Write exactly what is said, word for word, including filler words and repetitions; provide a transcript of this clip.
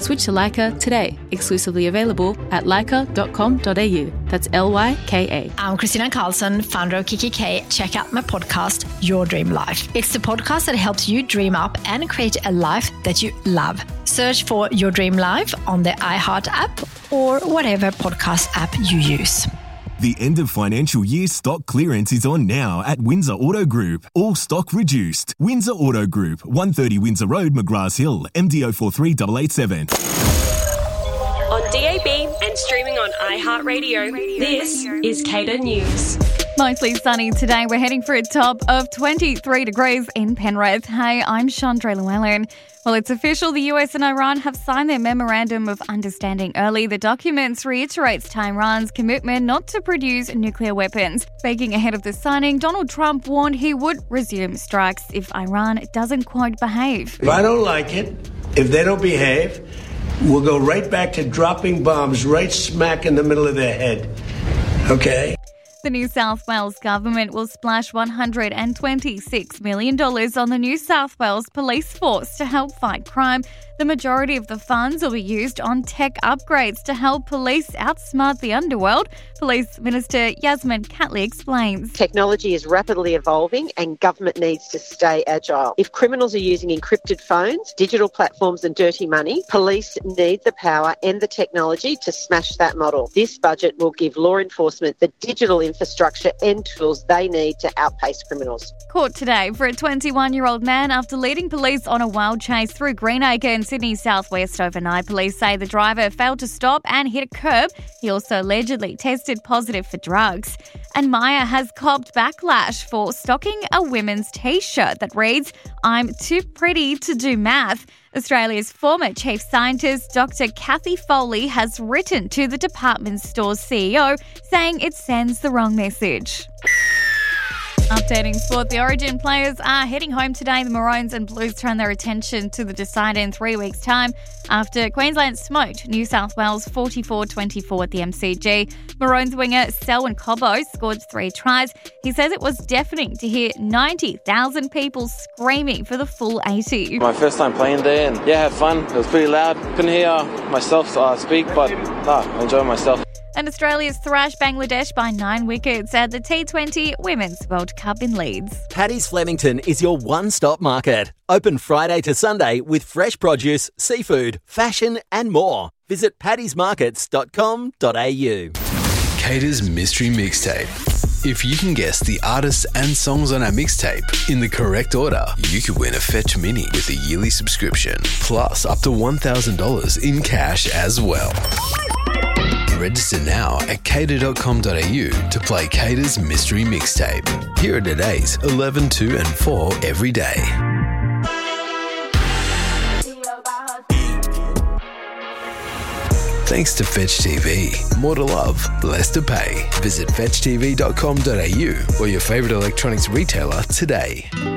Switch to Lyca today. Exclusively available at lyca dot com dot a u. That's L Y K A. I'm Christina Carlson, founder of Kiki K. Check out my podcast, Your Dream Life. It's the podcast that helps you dream up and create a life that you love. Search for Your Dream Life on the iHeart app or whatever podcast app you use. The end of financial year stock clearance is on now at Windsor Auto Group. All stock reduced. Windsor Auto Group, one thirty Windsor Road, McGrath Hill, M D O four three eight eight seven. On D A B and streaming on iHeartRadio, this is Cater News. Mostly sunny today. We're heading for a top of twenty-three degrees in Penrith. Hey, I'm Chandra Llewellyn. Well, it's official. The U S and Iran have signed their Memorandum of Understanding early. The document reiterates Tehran's commitment not to produce nuclear weapons. Speaking ahead of the signing, Donald Trump warned he would resume strikes if Iran doesn't, quote, behave. If I don't like it, if they don't behave, we'll go right back to dropping bombs right smack in the middle of their head. Okay? The New South Wales government will splash one hundred twenty-six million dollars on the New South Wales Police Force to help fight crime. The majority of the funds will be used on tech upgrades to help police outsmart the underworld. Police Minister Yasmin Catley explains. Technology is rapidly evolving and government needs to stay agile. If criminals are using encrypted phones, digital platforms and dirty money, police need the power and the technology to smash that model. This budget will give law enforcement the digital infrastructure and tools they need to outpace criminals. Caught today for a twenty-one-year-old man after leading police on a wild chase through Greenacre in Sydney southwest overnight. Police say the driver failed to stop and hit a curb. He also allegedly tested positive for drugs. And Maya has copped backlash for stocking a women's T-shirt that reads, "I'm too pretty to do math." Australia's former chief scientist, Doctor Kathy Foley, has written to the department store's C E O saying it sends the wrong message. Updating sport, the Origin players are heading home today. The Maroons and Blues turn their attention to the decider in three weeks' time after Queensland smoked New South Wales forty-four twenty-four at the M C G. Maroons winger Selwyn Cobbo scored three tries. He says it was deafening to hear ninety thousand people screaming for the full eighty. My first time playing there, and yeah, had fun. It was pretty loud. Couldn't hear myself uh, speak, but nah, I enjoyed myself. And Australia's thrashed Bangladesh by nine wickets at the T twenty Women's World Cup in Leeds. Paddy's Flemington is your one-stop market. Open Friday to Sunday with fresh produce, seafood, fashion and more. Visit paddys markets dot com dot a u. Cater's Mystery Mixtape. If you can guess the artists and songs on our mixtape in the correct order, you could win a Fetch Mini with a yearly subscription, plus up to one thousand dollars in cash as well. Register now at cater dot com dot a u to play Cater's Mystery Mixtape. Here are today's eleven, two and four every day. Thanks to Fetch T V. More to love, less to pay. Visit fetch t v dot com dot a u or your favourite electronics retailer today.